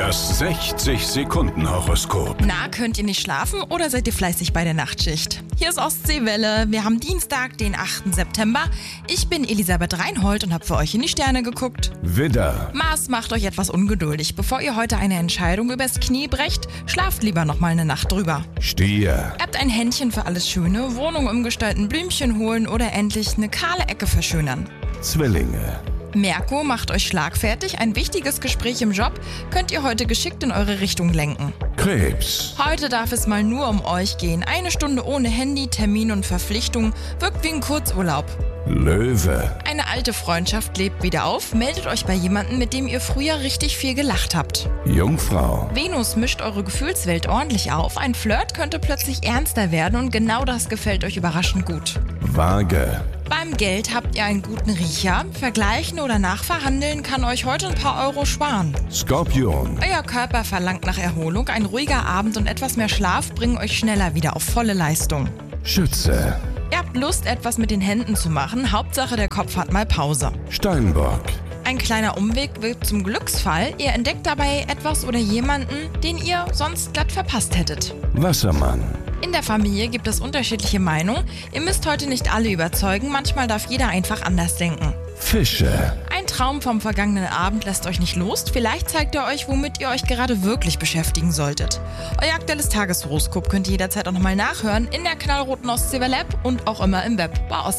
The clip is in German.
Das 60-Sekunden-Horoskop. Na, könnt ihr nicht schlafen oder seid ihr fleißig bei der Nachtschicht? Hier ist Ostseewelle. Wir haben Dienstag, den 8. September. Ich bin Elisabeth Reinhold und habe für euch in die Sterne geguckt. Widder, Mars macht euch etwas ungeduldig. Bevor ihr heute eine Entscheidung übers Knie brecht, schlaft lieber noch mal eine Nacht drüber. Stier, Ihr habt ein Händchen für alles Schöne, Wohnung umgestalten, Blümchen holen oder endlich eine kahle Ecke verschönern. Zwillinge, Merkur macht euch schlagfertig. Ein wichtiges Gespräch im Job könnt ihr heute geschickt in eure Richtung lenken. Krebs, Heute darf es mal nur um euch gehen. Eine Stunde ohne Handy, Termin und Verpflichtung wirkt wie ein Kurzurlaub. Löwe, Eine alte Freundschaft lebt wieder auf. Meldet euch bei jemandem, mit dem ihr früher richtig viel gelacht habt. Jungfrau, Venus mischt eure Gefühlswelt ordentlich auf. Ein Flirt könnte plötzlich ernster werden und genau das gefällt euch überraschend gut. Waage, Beim Geld habt ihr einen guten Riecher. Vergleichen oder nachverhandeln kann euch heute ein paar Euro sparen. Skorpion, Euer Körper verlangt nach Erholung. Ein ruhiger Abend und etwas mehr Schlaf bringen euch schneller wieder auf volle Leistung. Schütze, Ihr habt Lust, etwas mit den Händen zu machen. Hauptsache, der Kopf hat mal Pause. Steinbock, Ein kleiner Umweg wird zum Glücksfall. Ihr entdeckt dabei etwas oder jemanden, den ihr sonst glatt verpasst hättet. Wassermann, In der Familie gibt es unterschiedliche Meinungen. Ihr müsst heute nicht alle überzeugen. Manchmal darf jeder einfach anders denken. Fische, Ein Traum vom vergangenen Abend lässt euch nicht los. Vielleicht zeigt er euch, womit ihr euch gerade wirklich beschäftigen solltet. Euer aktuelles Tageshoroskop könnt ihr jederzeit auch nochmal nachhören in der knallroten Ostseewelle App und auch immer im Web bei